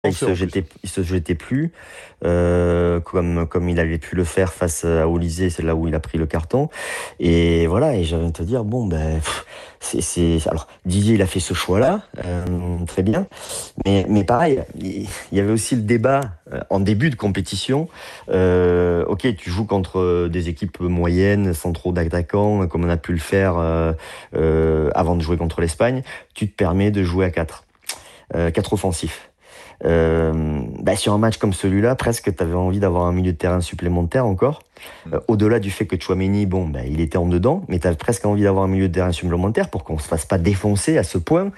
Il se jetait plus, comme il avait pu le faire face à Olysée, c'est là où il a pris le carton. Et voilà, et j'avais envie de te dire, bon, alors, Didier, il a fait ce choix-là, très bien. Mais pareil, il y avait aussi le débat en début de compétition. Ok, tu joues contre des équipes moyennes, sans trop d'attaquants, comme on a pu le faire avant de jouer contre l'Espagne. Tu te permets de jouer à 4 offensifs. Sur un match comme celui-là, presque tu avais envie d'avoir un milieu de terrain supplémentaire encore. Au-delà du fait que Tchouaméni, il était en dedans, mais tu as presque envie d'avoir un milieu de terrain supplémentaire pour qu'on ne se fasse pas défoncer à ce point.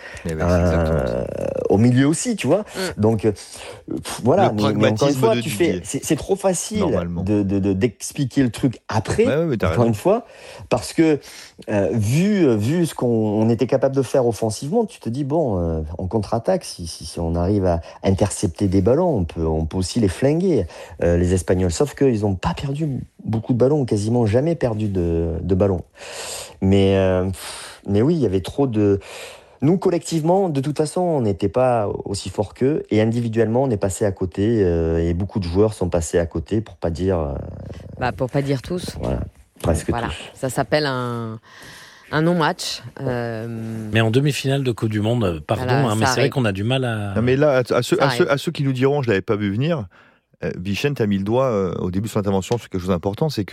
Au milieu aussi, tu vois. Donc voilà, mais encore une fois, c'est trop facile d'expliquer le truc après, encore une fois, parce que vu ce qu'on était capable de faire offensivement, tu te dis, en contre-attaque, si on arrive à intercepter des ballons, on peut aussi les flinguer, les Espagnols. Sauf qu'ils n'ont pas perdu beaucoup de ballons, quasiment jamais perdu de ballons. Mais oui, il y avait trop de... Nous, collectivement, de toute façon, on n'était pas aussi forts qu'eux, et individuellement, on est passé à côté, et beaucoup de joueurs sont passés à côté, pour pas dire... pour pas dire tous. Voilà, presque tous. Ça s'appelle un non-match. Mais en demi-finale de Coupe du Monde, mais c'est vrai qu'on a du mal à... Non, mais là, à ceux qui nous diront, je ne l'avais pas vu venir, Bichente a mis le doigt au début de son intervention sur quelque chose d'important, c'est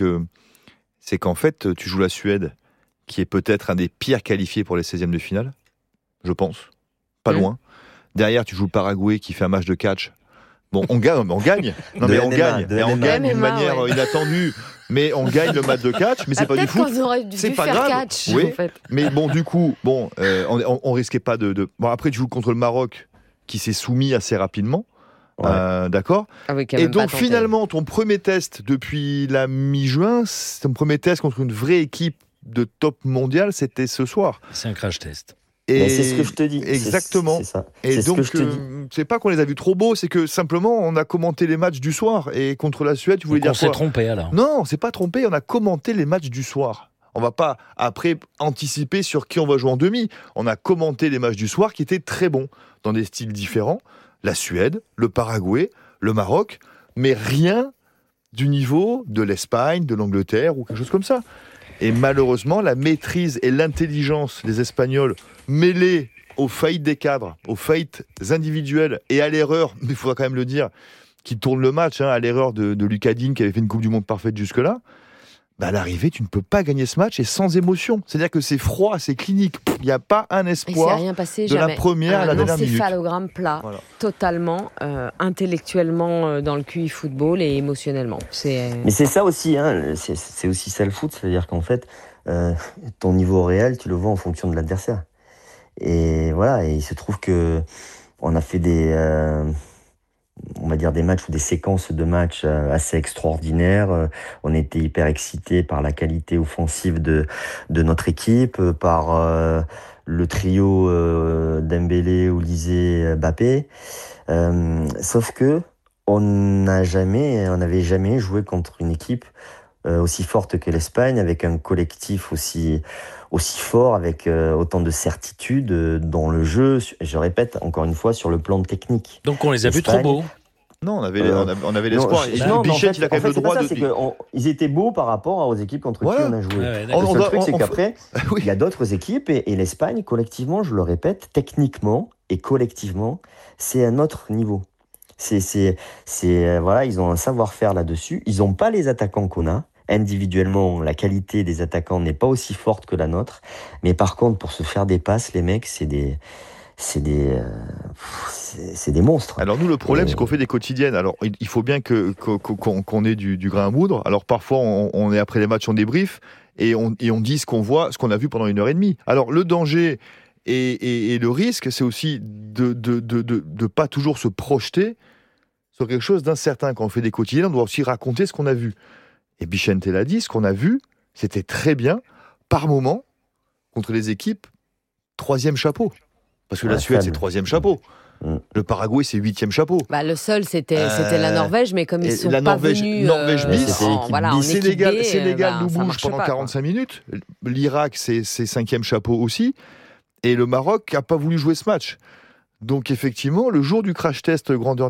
qu'en fait, tu joues la Suède, qui est peut-être un des pires qualifiés pour les 16e de finale, je pense, pas loin. Derrière, tu joues le Paraguay, qui fait un match de catch. Bon, on gagne. Non, mais on gagne. Et on gagne d'une manière inattendue. Mais on gagne le match de catch, mais c'est pas du foot. Qu'on aurait dû c'est pas faire grave. catch, oui. en fait. Mais bon, du coup, on risquait pas de. Bon, après, tu joues contre le Maroc, qui s'est soumis assez rapidement. Ouais. D'accord. Et donc finalement, ton premier test depuis la mi-juin, ton premier test contre une vraie équipe de top mondial, c'était ce soir. C'est un crash test. Et c'est ce que je te dis. Exactement. C'est ça. Et donc, c'est pas qu'on les a vus trop beaux, c'est que simplement, on a commenté les matchs du soir. Et contre la Suède, tu voulais dire quoi ? On s'est trompé alors ? Non, on s'est pas trompé, on a commenté les matchs du soir. On va pas, après, anticiper sur qui on va jouer en demi. On a commenté les matchs du soir qui étaient très bons, dans des styles différents. La Suède, le Paraguay, le Maroc, mais rien du niveau de l'Espagne, de l'Angleterre ou quelque chose comme ça. Et malheureusement, la maîtrise et l'intelligence des Espagnols mêlées aux faillites des cadres, aux faillites individuelles et à l'erreur, mais il faudra quand même le dire, qui tourne le match, à l'erreur de Lucas Digne qui avait fait une Coupe du Monde parfaite jusque-là, à l'arrivée, tu ne peux pas gagner ce match et sans émotion. C'est-à-dire que c'est froid, c'est clinique. Il n'y a pas un espoir rien passé, de la première à la dernière minute. Un encéphalogramme plat, totalement, intellectuellement dans le QI football et émotionnellement. Mais c'est ça aussi, c'est aussi ça le foot. C'est-à-dire qu'en fait, ton niveau réel, tu le vois en fonction de l'adversaire. Et voilà, et il se trouve que on a fait on va dire des matchs ou des séquences de matchs assez extraordinaires. On était hyper excités par la qualité offensive de notre équipe, par le trio Dembélé, Olysée, Mbappé. Sauf que on n'avait jamais joué contre une équipe aussi forte que l'Espagne, avec un collectif aussi fort, avec autant de certitude dans le jeu, je répète encore une fois, sur le plan technique. Donc on les a vus trop beaux. Non, on avait l'espoir. Bichette, il a quand même le droit de... Ils étaient beaux par rapport aux équipes contre qui on a joué. Le seul truc, c'est qu'après, il y a d'autres équipes, et l'Espagne, collectivement, je le répète, techniquement et collectivement, c'est un autre niveau. Voilà, ils ont un savoir-faire là-dessus. Ils n'ont pas les attaquants qu'on a. Individuellement, la qualité des attaquants n'est pas aussi forte que la nôtre. Mais par contre, pour se faire des passes, les mecs, c'est des monstres. Alors nous, le problème, c'est qu'on fait des quotidiennes. Alors il faut bien qu'on ait du grain à moudre. Alors parfois, on est après les matchs, on débrief et on dit ce qu'on voit, ce qu'on a vu pendant 1h30. Alors le danger et le risque, c'est aussi de pas toujours se projeter sur quelque chose d'incertain. Quand on fait des quotidiennes, on doit aussi raconter ce qu'on a vu. Et Bichente l'a dit, ce qu'on a vu, c'était très bien, par moment, contre les équipes, 3e chapeau. Parce que la Suède, c'est 3e chapeau. Le Paraguay, c'est 8e chapeau. Le seul, c'était la Norvège, mais comme ils sont pas venus... Norvège bis, Sénégal nous bouge pendant pas, 45 minutes. L'Irak, c'est 5e chapeau aussi. Et le Maroc n'a pas voulu jouer ce match. Donc effectivement, le jour du crash test grandeur